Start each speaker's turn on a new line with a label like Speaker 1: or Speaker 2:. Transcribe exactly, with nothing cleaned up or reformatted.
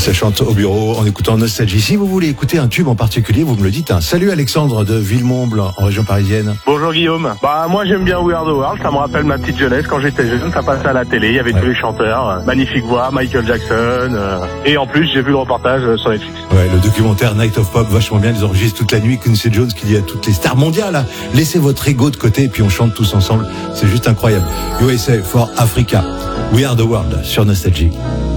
Speaker 1: ça chante au bureau en écoutant Nostalgie. Si vous voulez écouter un tube en particulier, vous me le dites. Hein. Salut Alexandre de Villemomble, en région parisienne.
Speaker 2: Bonjour Guillaume. Bah moi j'aime bien We Are the World, ça me rappelle ma petite jeunesse quand j'étais jeune, ça passait à la télé, il y avait ouais. tous les chanteurs, euh, magnifique voix, Michael Jackson, euh, et en plus j'ai vu le reportage euh, sur Netflix.
Speaker 1: Ouais, le documentaire Night of Pop, vachement bien, ils enregistrent toute la nuit. Quincy Jones qui dit à toutes les stars mondiales, là, laissez votre ego de côté et puis on chante tous ensemble. C'est juste incroyable. U S A for Africa, We Are the World sur Nostalgie.